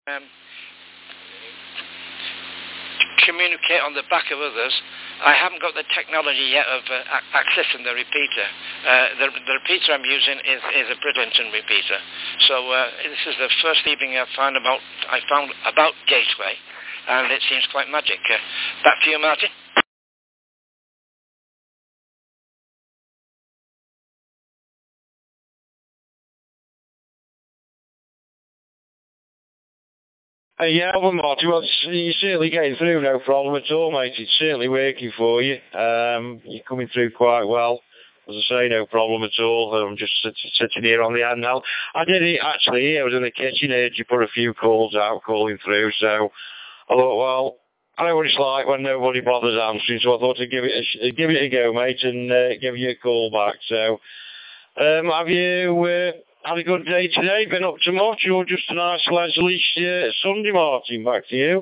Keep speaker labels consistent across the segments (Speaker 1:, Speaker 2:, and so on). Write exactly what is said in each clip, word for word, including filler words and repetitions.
Speaker 1: Um, communicate on the back of others. I haven't got the technology yet of uh, accessing the repeater. Uh, the, the repeater I'm using is, is a Bridlington repeater. So uh, this is the first evening I found about I found about Gateway, and it seems quite magic. Uh, back to you, Martin.
Speaker 2: Uh, yeah, well, Martin, well, you're certainly getting through, no problem at all, mate. It's certainly working for you. Um, you're coming through quite well. As I say, no problem at all. I'm just sit, sitting here on the end now. I did it, actually. I was in the kitchen, heard you put a few calls out, calling through, so I thought, well, I know what it's like when nobody bothers answering, so I thought I'd give it a, give it a go, mate, and uh, give you a call back. So, um, have you... Uh, had a good day today? Been up to much, or just a nice leisurely uh, Sunday, Martin? Back to you.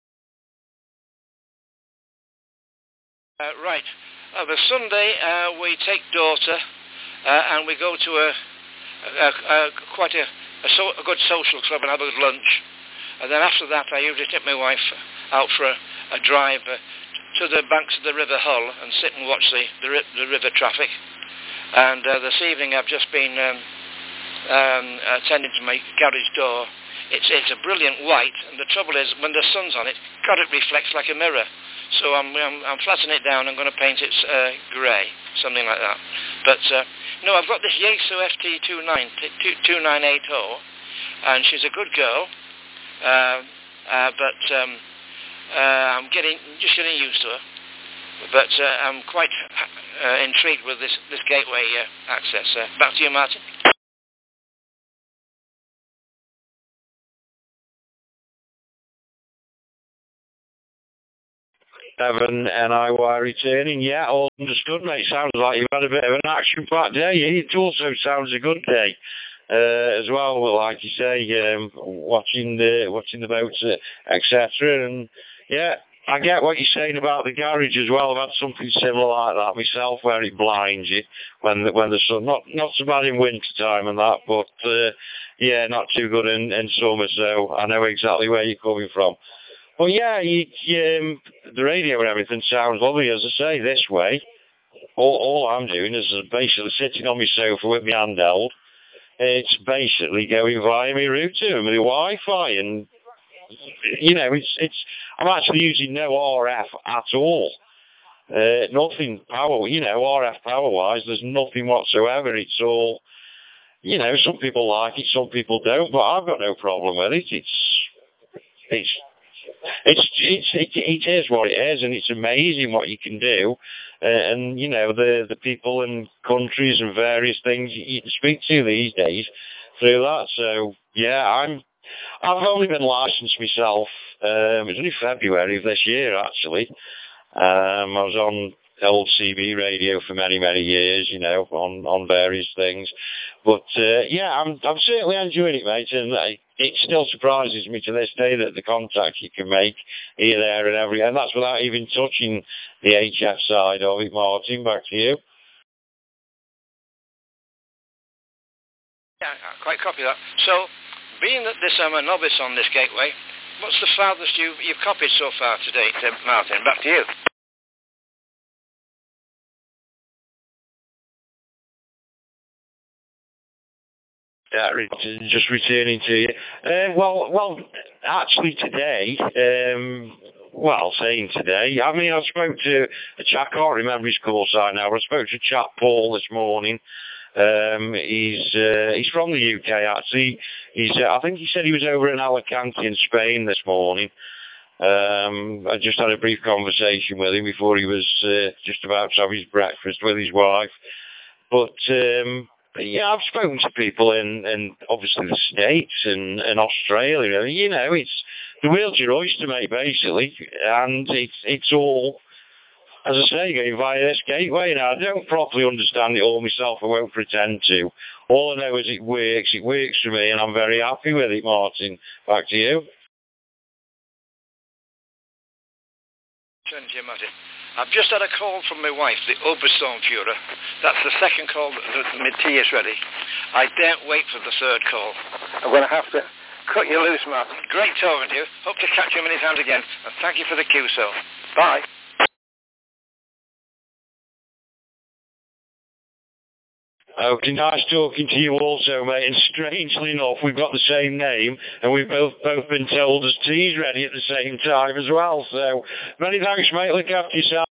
Speaker 1: Uh, right. Uh, the Sunday, uh, we take daughter uh, and we go to a, a, a quite a, a, so, a good social club and have a good lunch. And then after that, I usually take my wife out for a, a drive uh, to the banks of the River Hull and sit and watch the, the, the river traffic. And uh, this evening, I've just been... Um, Um, attending to my garage door. It's it's a brilliant white, and the trouble is when the sun's on it, God, it reflects like a mirror. So I'm I'm, I'm flattening it down. I'm going to paint it uh, grey, something like that. But uh, no, I've got this Yaesu F T two nine eight zero, and she's a good girl. Uh, uh, but um, uh, I'm getting just getting used to her. But uh, I'm quite uh, intrigued with this this gateway uh, access. Uh, back to you, Martin.
Speaker 2: Evan and I were returning. Yeah, all understood, mate. Sounds like you've had a bit of an action-packed day. It also sounds a good day uh, as well. Like you say, um, watching the watching the boats, uh, et cetera. And yeah, I get what you're saying about the garage as well. I've had something similar like that myself, where it blinds you when the, when the sun. Not not so bad in winter time and that, but uh, yeah, not too good in, in summer. So I know exactly where you're coming from. Well, yeah, you, um, the radio and everything sounds lovely. As I say, this way, all, all I'm doing is basically sitting on my sofa with my hand held. It's basically going via my router and my Wi-Fi, and you know, it's it's. I'm actually using no R F at all. Uh, nothing power, you know, R F power-wise. There's nothing whatsoever. It's all, you know, some people like it, some people don't, but I've got no problem with it. It's it's. It's, it's, it, it is what it is, and it's amazing what you can do. Uh, and, you know, the, the people and countries and various things you can speak to these days through that. So, yeah, I'm, I've only been licensed myself, um, it was only February of this year, actually. Um, I was on old C B radio for many, many years, you know, on, on various things. But, uh, yeah, I'm, I'm certainly enjoying it, mate, and I, it still surprises me to this day that the contacts you can make here, there and everywhere, and that's without even touching the H F side of it. Martin, back to you.
Speaker 1: Yeah, I quite copy that. So, being that this I'm a novice on this gateway, what's the farthest you, you've copied so far to date, uh, Martin? Back to you.
Speaker 2: Yeah, just returning to you. Uh, well, well, actually today, um, well, saying today, I mean, I spoke to a chap, I can't remember his call sign now, but I spoke to a chap, Paul, this morning. Um, he's uh, he's from the U K, actually. He's, uh, I think he said he was over in Alicante in Spain this morning. Um, I just had a brief conversation with him before he was uh, just about to have his breakfast with his wife. But, um, yeah, I've spoken to people in, in obviously the States and, and Australia. You know, it's the world's your oyster, mate, basically. And it's it's all, as I say, going via this gateway. Now, I don't properly understand it all myself. I won't pretend to. All I know is it works. It works for me, and I'm very happy with it, Martin. Back to you.
Speaker 1: Thank you, Martin. I've just had a call from my wife, the Obersturmführer. That's the second call that my tea is ready. I daren't wait for the third call. I'm going to have to
Speaker 3: cut you loose, Matt.
Speaker 1: Great talking to you. Hope to catch you many times again. And thank you for the Q S O.
Speaker 3: Bye.
Speaker 2: Okay, nice talking to you also, mate. And strangely enough, we've got the same name, and we've both both been told as tea's ready at the same time as well. So, many thanks, mate. Look after yourself.